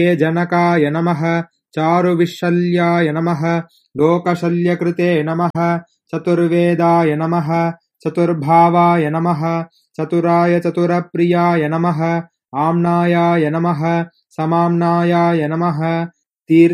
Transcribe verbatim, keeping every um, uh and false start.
जनकाय नमः चारुविशल्याय नमः लोकशल्यकृते नमः चतुर्वेदाय नमः चतुर्भावाय नमः चतुराय चतुरप्रियाय नमः आम्नायाय नमः समाम्नायाय नमः तीर्थ